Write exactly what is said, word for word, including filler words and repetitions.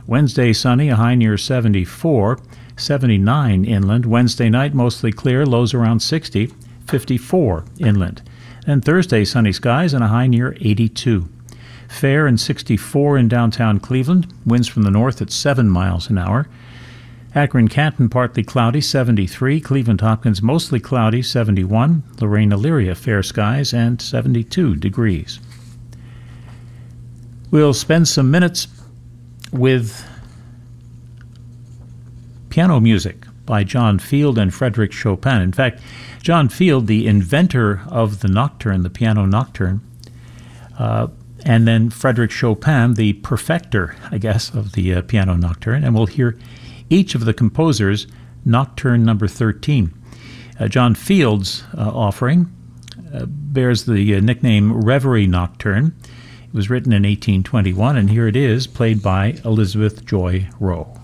Wednesday, sunny, a high near seventy-four, seventy-nine inland. Wednesday night, mostly clear, lows around sixty, fifty-four inland. And Thursday, sunny skies and a high near eighty-two. Fair and sixty-four in downtown Cleveland, winds from the north at seven miles an hour. Akron-Canton, partly cloudy, seventy-three. Cleveland-Hopkins, mostly cloudy, seventy-one. Lorraine-Elyria, fair skies and seventy-two degrees. We'll spend some minutes with piano music by John Field and Frédéric Chopin. In fact, John Field, the inventor of the nocturne, the piano nocturne, uh, and then Frédéric Chopin, the perfecter, I guess, of the uh, piano nocturne. And we'll hear each of the composers' Nocturne number thirteen. Uh, John Field's uh, offering uh, bears the uh, nickname Reverie Nocturne. It was written in eighteen twenty-one, and here it is, played by Elizabeth Joy Rowe.